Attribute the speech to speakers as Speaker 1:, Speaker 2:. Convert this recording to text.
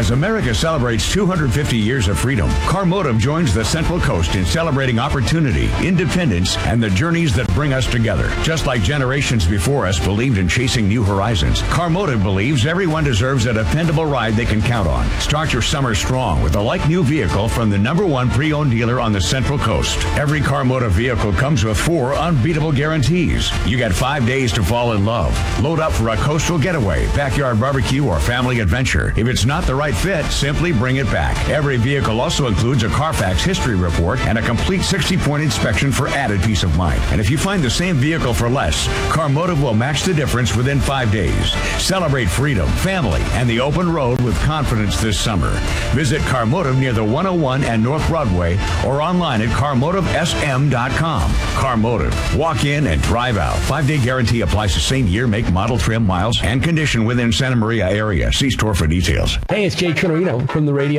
Speaker 1: As America celebrates 250 years of freedom, Carmotive joins the Central Coast in celebrating opportunity, independence, and the journeys that bring us together. Just like generations before us believed in chasing new horizons, Carmotive believes everyone deserves a dependable ride they can count on. Start your summer strong with a like-new vehicle from the #1 pre-owned dealer on the Central Coast. Every Carmotive vehicle comes with 4 unbeatable guarantees. You get 5 days to fall in love. Load up for a coastal getaway, backyard barbecue, or family adventure. If it's not the right fit, simply bring it back. Every vehicle also includes a Carfax history report and a complete 60-point inspection for added peace of mind. And if you find the same vehicle for less, Carmotive will match the difference within 5 days. Celebrate freedom, family, and the open road with confidence this summer. Visit Carmotive near the 101 and North Broadway or online at carmotivesm.com. Carmotive. Walk in and drive out. 5-day guarantee applies to same year, make, model, trim, miles, and condition within Santa Maria area. See store for details.
Speaker 2: Hey, it's Jay Trinato from the radio.